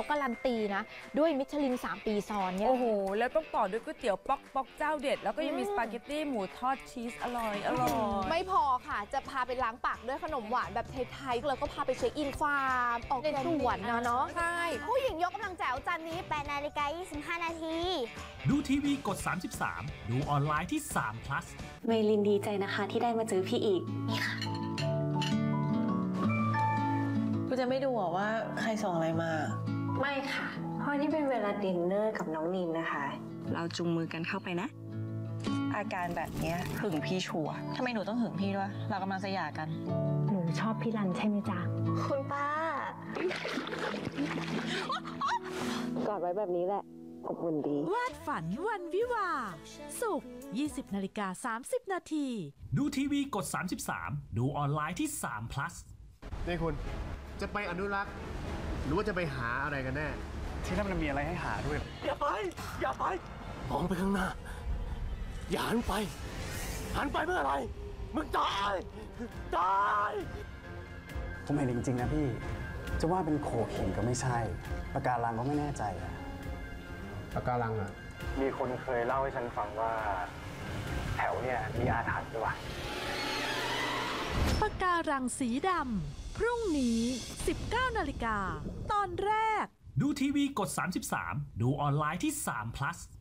การันตีนะด้วยมิชลิน3 ปีซ้อนเนี่ยโอ้โหแล้วต้องต่อด้วยก๋วยเตี๋ยวป๊อกเจ้าเด็ดแล้วก็ยังมีสปาเกตตี้หมูทอดชีสอร่อยไม่พอค่ะจะพาไปล้างปากด้วยขนมหวานแบบไทยๆแล้วก็พาไปเช็คอินฟาร์มออกในสวนเนาะใช่ผู้หญิงยกกำลังแจ๋วจันนี้ 8:25 นาทีดูทีวีกด 33 ดูออนไลน์ที่3 plus เมลินดีใจนะคะที่ได้มาเจอพี่อีกกูจะไม่ดูหรอว่าใครส่งอะไรมาไม่ค่ะ เพราะนี่เป็นเวลาดินเนอร์กับน้องนินนะคะเราจุงมือกันเข้าไปนะอาการแบบเนี้ยหึงพี่ชัวร์ทำไมหนูต้องหึงพี่ด้วย เรากำลังจะหย่ากันหนูชอบพี่รันใช่ไหมจ๊ะคุณป้ากอดไว้แบบนี้แหละอบอุ่นดีวาดฝันวันวิวาศุกร์ 20:30 นาทีดูทีวีกด 33 ดูออนไลน์ที่3 plus นี่คุณจะไปอนุรักษ์หรือว่าจะไปหาอะไรกันแน่ที่นั่นมันมีอะไรให้หาด้วยอย่าไป อย่าไป มองไปข้างหน้า อย่าหันไป หันไปเมื่อไหรมึงตาย ตายผมเห็นจริงๆนะพี่ จะว่าเป็นโขกหินก็ไม่ใช่ปะการังก็ไม่แน่ใจอะปะการังอ่ะมีคนเคยเล่าให้ฉันฟังว่าแถวเนี่ยมีอาถรรพ์ด้วยปะการังสีดำ พรุ่งนี้ 19 นาฬิกา ตอนแรกดูทีวีกด 33 ดูออนไลน์ที่3 plus